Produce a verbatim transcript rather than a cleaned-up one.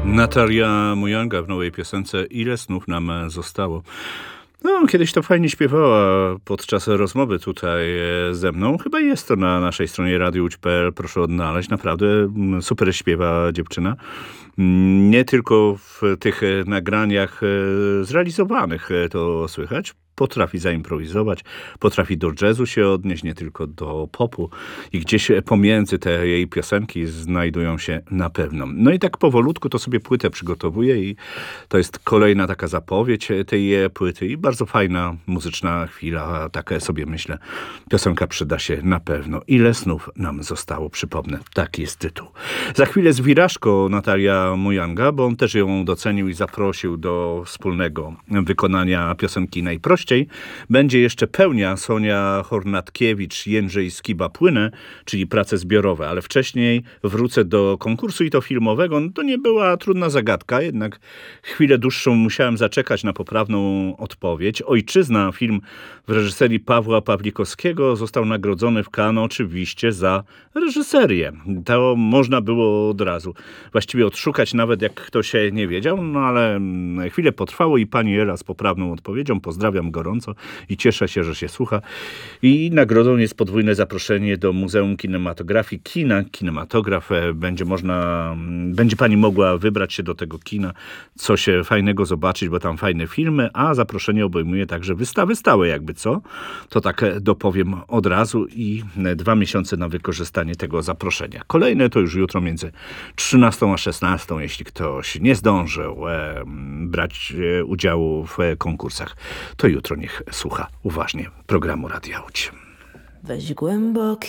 Natalia Mujanga w nowej piosence Ile snów nam zostało. No, kiedyś to fajnie śpiewała podczas rozmowy tutaj ze mną. Chyba jest to na naszej stronie radio łódź kropka p l. Proszę odnaleźć. Naprawdę super śpiewa dziewczyna. Nie tylko w tych nagraniach zrealizowanych to słychać. Potrafi zaimprowizować, potrafi do jazzu się odnieść, nie tylko do popu. I gdzieś pomiędzy te jej piosenki znajdują się na pewno. No i tak powolutku to sobie płytę przygotowuje i to jest kolejna taka zapowiedź tej płyty i bardzo fajna muzyczna chwila, takie sobie myślę. Piosenka przyda się na pewno. Ile snów nam zostało, przypomnę. Taki jest tytuł. Za chwilę z Wirażko Natalia Mujanga, bo on też ją docenił i zaprosił do wspólnego wykonania piosenki Najprościej. Będzie jeszcze Pełnia, Sonia Hornatkiewicz, Jędrzej Skiba-Płynę, czyli prace zbiorowe, ale wcześniej wrócę do konkursu i to filmowego. No to nie była trudna zagadka, jednak chwilę dłuższą musiałem zaczekać na poprawną odpowiedź. Ojczyzna, film w reżyserii Pawła Pawlikowskiego, został nagrodzony w Cannes oczywiście za reżyserię. To można było od razu właściwie odszukać, nawet jak ktoś nie wiedział, no ale chwilę potrwało i pani Ela z poprawną odpowiedzią. Pozdrawiam gorąco i cieszę się, że się słucha. I nagrodą jest podwójne zaproszenie do Muzeum Kinematografii Kina. Kinematograf będzie można, będzie pani mogła wybrać się do tego kina, coś fajnego zobaczyć, bo tam fajne filmy, a zaproszenie obejmuje także wystawy stałe, jakby co. To tak dopowiem od razu i dwa miesiące na wykorzystanie tego zaproszenia. Kolejne to już jutro między trzynastą a szesnastą, jeśli ktoś nie zdążył e, brać e, udziału w e, konkursach, to jutro niech słucha uważnie programu Radia Łódź. Weź głęboki